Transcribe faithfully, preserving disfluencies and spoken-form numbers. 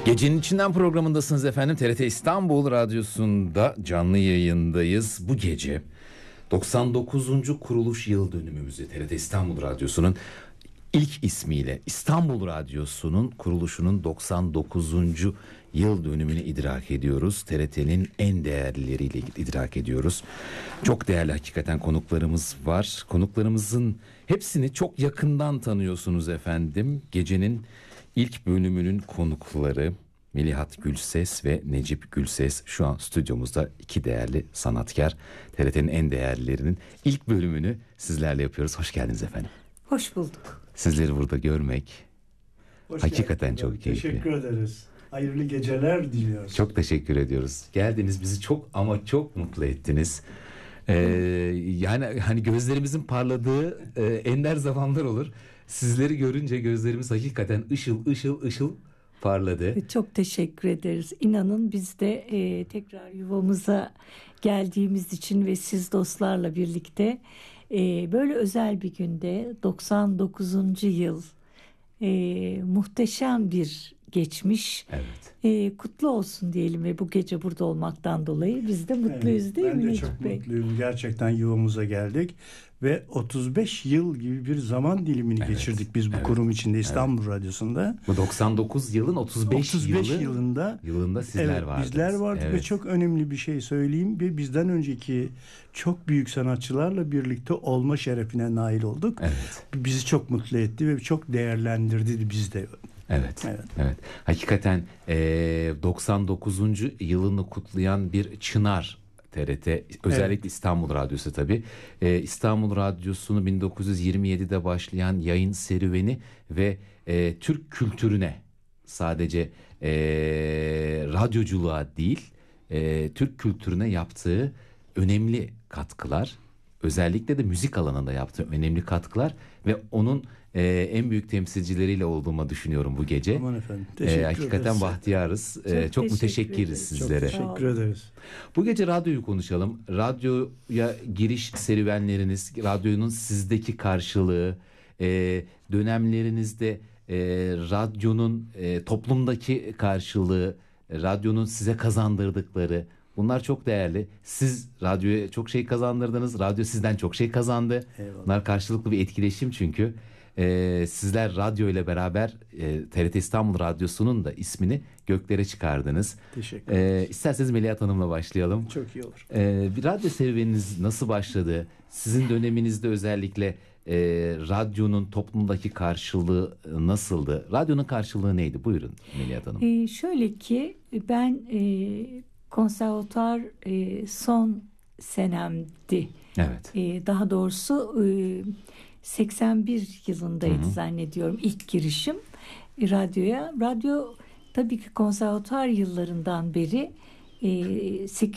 Gecenin içinden programındasınız efendim. T R T İstanbul Radyosu'nda canlı yayındayız. Bu gece doksan dokuzuncu kuruluş yıl dönümümüzü T R T İstanbul Radyosu'nun ilk ismiyle İstanbul Radyosu'nun kuruluşunun doksan dokuzuncu yıl dönümünü idrak ediyoruz. T R T'nin en değerlileriyle idrak ediyoruz. Çok değerli hakikaten konuklarımız var. Konuklarımızın hepsini çok yakından tanıyorsunuz efendim. Gecenin ilk bölümünün konukları Melihat Gülses ve Necip Gülses şu an stüdyomuzda, iki değerli sanatkar. T R T'nin en değerlilerinin ilk bölümünü sizlerle yapıyoruz. Hoş geldiniz efendim. Hoş bulduk. Sizleri burada görmek Hoş hakikaten geldin. çok keyifli. Teşekkür ederiz. Hayırlı geceler diliyoruz. Çok teşekkür ediyoruz. Geldiniz, bizi çok ama çok mutlu ettiniz. Ee, yani hani gözlerimizin parladığı e, ender zamanlar olur. Sizleri görünce gözlerimiz hakikaten ışıl ışıl ışıl parladı. Çok teşekkür ederiz. İnanın biz de e, tekrar yuvamıza geldiğimiz için ve siz dostlarla birlikte e, böyle özel bir günde doksan dokuzuncu yıl e, muhteşem bir geçmiş. Evet. E, kutlu olsun diyelim ve bu gece burada olmaktan dolayı biz de mutluyuz, Evet, değil ben mi de Necip çok Bey? mutluyum. Gerçekten yuvamıza geldik ve otuz beş yıl gibi bir zaman dilimini Evet, geçirdik biz bu evet, kurum içinde, İstanbul evet. Radyosu'nda. Bu doksan dokuz yılın otuz beş, otuz beş yılı, yılında yılında sizler evet, vardınız. Bizler vardık evet. Ve çok önemli bir şey söyleyeyim. Ve bizden önceki çok büyük sanatçılarla birlikte olma şerefine nail olduk. Evet. Bizi çok mutlu etti ve çok değerlendirdi bizde. Evet, evet, evet. evet. Hakikaten e, doksan dokuzuncu yılını kutlayan bir çınar T R T, özellikle evet. İstanbul Radyosu tabii. E, İstanbul Radyosu'nu bin dokuz yüz yirmi yedide başlayan yayın serüveni ve e, Türk kültürüne, sadece e, radyoculuğa değil, e, Türk kültürüne yaptığı önemli katkılar, özellikle de müzik alanında yaptığı önemli katkılar ve onun e, en büyük temsilcileriyle olduğumu düşünüyorum bu gece. Aman efendim. Teşekkür e, hakikaten ederiz. bahtiyarız. Çok, e, çok müteşekkiriz ederiz. sizlere. Çok teşekkür ederiz. Bu gece radyoyu konuşalım. Radyoya giriş serüvenleriniz, radyonun sizdeki karşılığı, e, dönemlerinizde e, radyonun e, toplumdaki karşılığı, e, radyonun size kazandırdıkları, bunlar çok değerli. Siz radyoya çok şey kazandırdınız. Radyo sizden çok şey kazandı. Eyvallah. Bunlar karşılıklı bir etkileşim çünkü. Ee, sizler radyo ile beraber e, T R T İstanbul Radyosu'nun da ismini göklere çıkardınız. Teşekkür ederiz. Ee, isterseniz Melihat Hanım'la başlayalım. Çok iyi olur. Ee, bir radyo serüveniniz nasıl başladı? Sizin döneminizde özellikle e, radyonun toplumdaki karşılığı nasıldı? Radyonun karşılığı neydi? Buyurun Melihat Hanım. Ee, şöyle ki ben e, konservatuar e, son senemdi. Evet. E, daha doğrusu e, seksen bir yılındaydı, hı hı, zannediyorum ilk girişim e, radyoya. Radyo tabii ki konservatuar yıllarından beri e, sekiz